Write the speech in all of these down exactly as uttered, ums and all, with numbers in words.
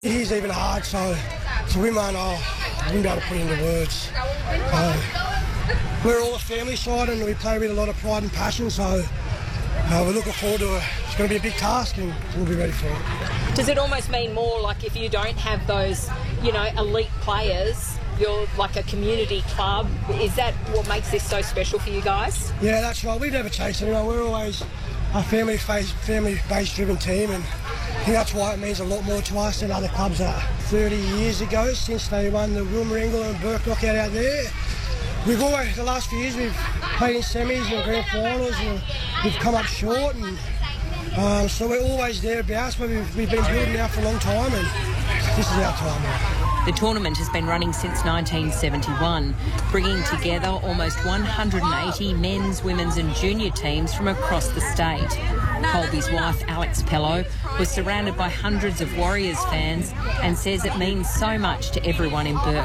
It is even hard, so to win one, oh, I wouldn't be able to put it into words. Uh, we're all a family side and we play with a lot of pride and passion, so uh, we're looking forward to it. It's going to be a big task and we'll be ready for it. Does it almost mean more like if you don't have those, you know, elite players, you're like a community club? Is that what makes this so special for you guys? Yeah, that's right. We've never chased it. You know, we're always a family-based, family-based driven team, and I think that's why it means a lot more to us than other clubs that thirty years ago, since they won the Wilmer-Engel and Burke knockout out there. We've always, the last few years, we've played in semis and grand finals, and we've come up short, and um, so we're always thereabouts, but we've, we've been building out for a long time, and this is our time now. The tournament has been running since nineteen seventy-one, bringing together almost one hundred eighty men's, women's and junior teams from across the state. Colby's wife, Alex Pello, was surrounded by hundreds of Warriors fans and says it means so much to everyone in Burke.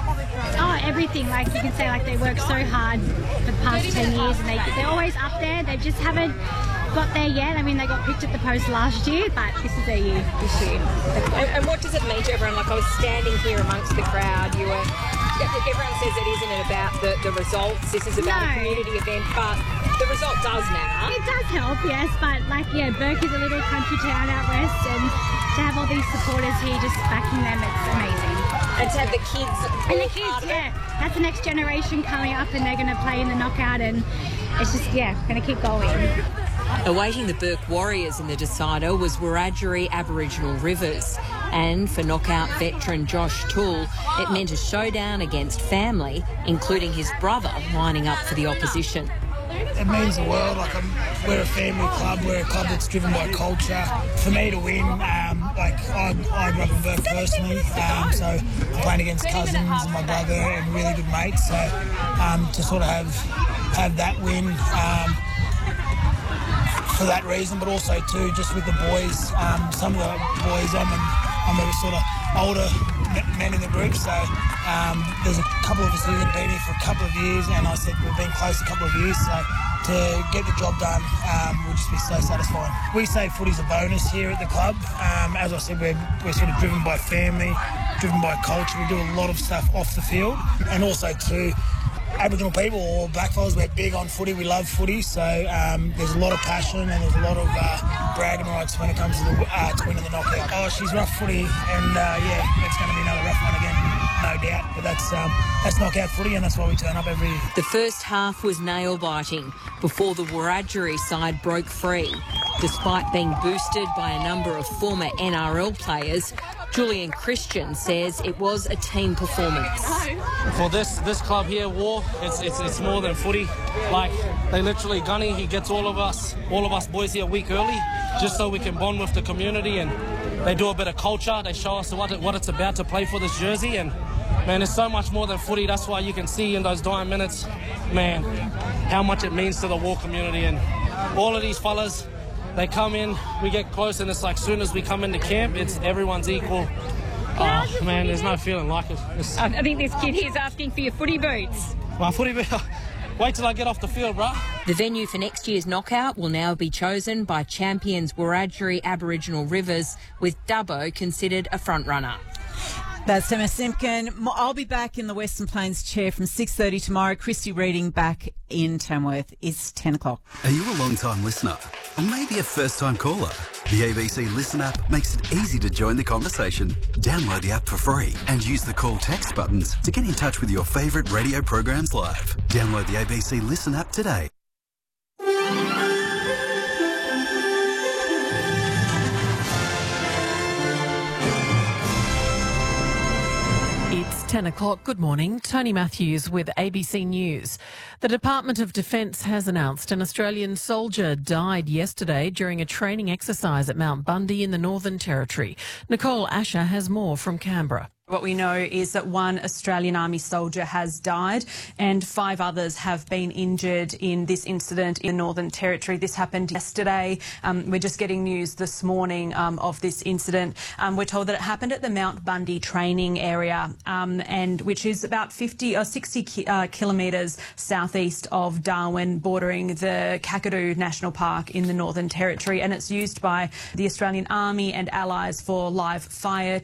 Oh, everything. Like you can say, like they work so hard for the past ten years and they, they're always up there. They just haven't got there yet. I mean, they got picked at the post last year, but this is their year this year. And, and what does it mean to everyone? Like I was standing here amongst the crowd, you were, everyone says it isn't about the, the results, this is about No. a community event, but the result does matter. It does help, yes, but like, yeah, Burke is a little country town out west, and to have all these supporters here just backing them, it's amazing. And to have the kids And the kids, yeah, that's the next generation coming up, and they're going to play in the knockout, and it's just, yeah, going to keep going. Awaiting the Burke Warriors in the decider was Wiradjuri Aboriginal Rivers, and for knockout veteran Josh Toole, it meant a showdown against family, including his brother lining up for the opposition. It means the world. Like I'm, we're a family club. We're a club that's driven by culture. For me to win, um, like I, I grew up in Burke personally, um, so I'm playing against cousins and my brother and really good mates. So um, to sort of have have that win. Um, for that reason, but also too just with the boys, um, some of the boys, I'm, an, I'm a sort of older men in the group, so um, there's a couple of us who've been here for a couple of years, and I said we've been close a couple of years, so to get the job done um, will just be so satisfying. We say footy's a bonus here at the club. Um, as I said, we're, we're sort of driven by family, driven by culture. We do a lot of stuff off the field, and also too, Aboriginal people or blackfellas, we're big on footy, we love footy, so um, there's a lot of passion and there's a lot of uh, bragging rights when it comes to the uh, to winning the knockout. Oh, she's rough footy, and uh, yeah, it's going to be another rough one again, no doubt, but that's, um, that's knockout footy and that's why we turn up every year. The first half was nail-biting before the Wiradjuri side broke free. Despite being boosted by a number of former N R L players, Julian Christian says it was a team performance. For this this club here, War, it's it's it's more than footy. Like they literally, Gunny, he gets all of us all of us boys here a week early, just so we can bond with the community, and they do a bit of culture. They show us what it, what it's about to play for this jersey, and man, it's so much more than footy. That's why you can see in those dying minutes, man, how much it means to the War community, and all of these fellas. They come in, we get close, and it's like soon as we come into camp, it's everyone's equal. Oh, man, there's no feeling like it. It's, I think this kid here's asking for your footy boots. my footy, wait till I get off the field, bruh. The venue for next year's knockout will now be chosen by champions Wiradjuri Aboriginal Rivers, with Dubbo considered a front-runner. That's Emma Simpkin. I'll be back in the Western Plains chair from six thirty tomorrow. Christy Reading back in Tamworth. It's ten o'clock. Are you a long-time listener? Or maybe a first-time caller? The A B C Listen app makes it easy to join the conversation. Download the app for free and use the call text buttons to get in touch with your favourite radio programs live. Download the A B C Listen app today. It's ten o'clock. Good morning. Tony Matthews with A B C News. The Department of Defence has announced an Australian soldier died yesterday during a training exercise at Mount Bundy in the Northern Territory. Nicole Asher has more from Canberra. What we know is that one Australian Army soldier has died and five others have been injured in this incident in the Northern Territory. This happened yesterday. Um, we're just getting news this morning um, of this incident. Um, we're told that it happened at the Mount Bundy training area, um, and which is about fifty or sixty ki uh, kilometres southeast of Darwin, bordering the Kakadu National Park in the Northern Territory, and it's used by the Australian Army and allies for live fire